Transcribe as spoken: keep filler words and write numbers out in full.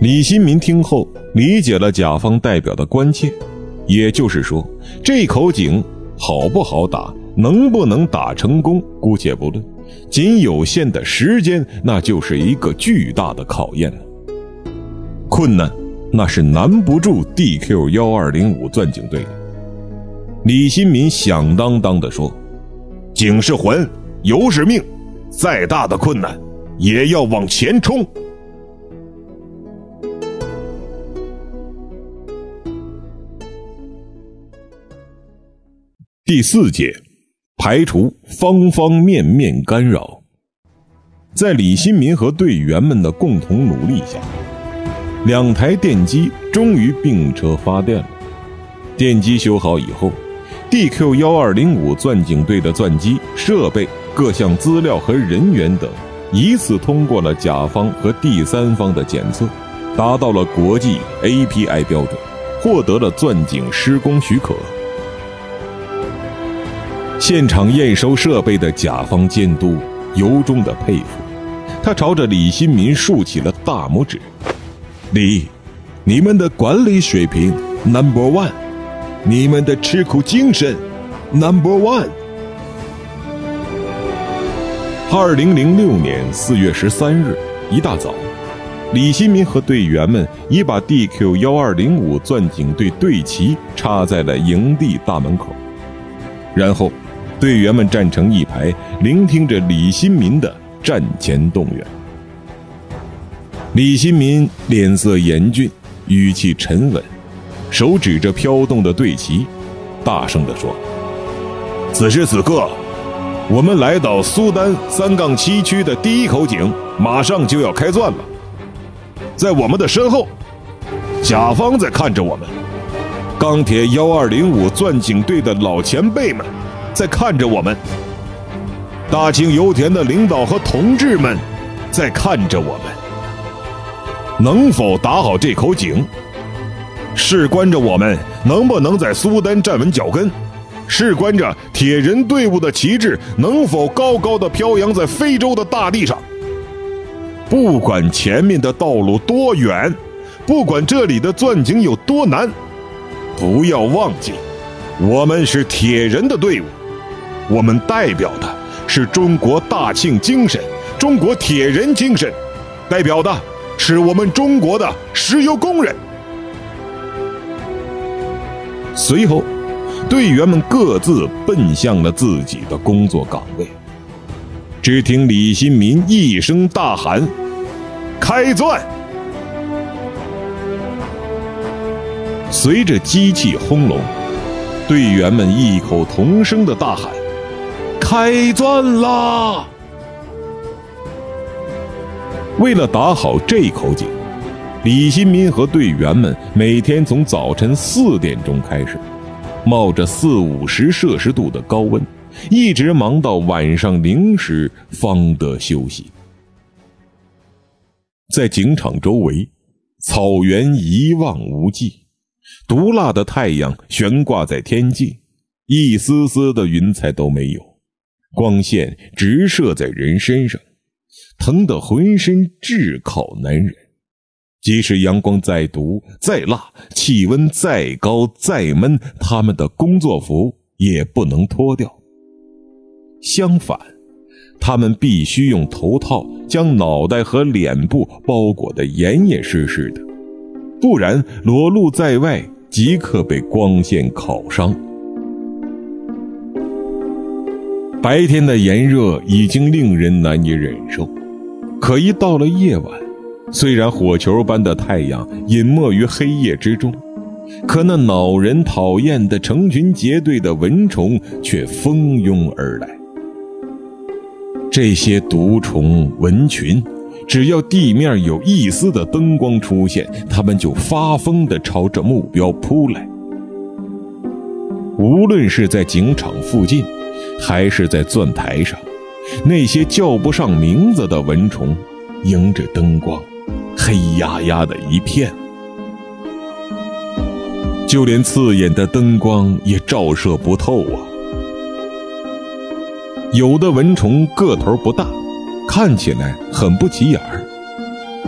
李新民听后理解了甲方代表的关切，也就是说，这口井好不好打，能不能打成功，姑且不论，仅有限的时间，那就是一个巨大的考验了。困难那是难不住 D Q 一二零五 钻井队的。李新民响当当地说，井是魂，油是命，再大的困难也要往前冲。第四节，排除方方面面干扰。在李新民和队员们的共同努力下，两台电机终于并车发电了。电机修好以后， D Q 一二零五 钻井队的钻机、设备、各项资料和人员等依次通过了甲方和第三方的检测，达到了国际 A P I 标准，获得了钻井施工许可。现场验收设备的甲方监督由衷的佩服，他朝着李新民竖起了大拇指。李，你们的管理水平 number one， 你们的吃苦精神 number one。二零零六年四月十三日一大早，李新民和队员们已把 D Q 一二零五 钻井队队旗插在了营地大门口，然后队员们站成一排，聆听着李新民的战前动员。李新民脸色严峻，语气沉稳，手指着飘动的队旗，大声地说，此时此刻，我们来到苏丹三杠七区的第一口井马上就要开钻了。在我们的身后，甲方在看着我们，钢铁一二零五钻井队的老前辈们在看着我们，大庆油田的领导和同志们在看着我们。能否打好这口井，事关着我们能不能在苏丹站稳脚跟，事关着铁人队伍的旗帜能否高高地飘扬在非洲的大地上。不管前面的道路多远，不管这里的钻井有多难，不要忘记，我们是铁人的队伍，我们代表的是中国大庆精神，中国铁人精神，代表的是我们中国的石油工人。随后，队员们各自奔向了自己的工作岗位。只听李新民一声大喊，开钻！随着机器轰隆，队员们异口同声的大喊，开钻啦！为了打好这口井，李新民和队员们每天从早晨四点钟开始，冒着四五十摄氏度的高温，一直忙到晚上零时方得休息。在井场周围，草原一望无际，毒辣的太阳悬挂在天际，一丝丝的云彩都没有，光线直射在人身上，疼得浑身炙烤难忍。即使阳光再毒再辣，气温再高再闷，他们的工作服也不能脱掉。相反，他们必须用头套将脑袋和脸部包裹得严严实实的，不然裸露在外即刻被光线烤伤。白天的炎热已经令人难以忍受，可一到了夜晚，虽然火球般的太阳隐没于黑夜之中，可那恼人讨厌的成群结队的蚊虫却蜂拥而来。这些毒虫蚊群，只要地面有一丝的灯光出现，它们就发疯地朝着目标扑来。无论是在井场附近，还是在钻台上，那些叫不上名字的蚊虫迎着灯光，黑压压的一片，就连刺眼的灯光也照射不透啊。有的蚊虫个头不大，看起来很不起眼儿，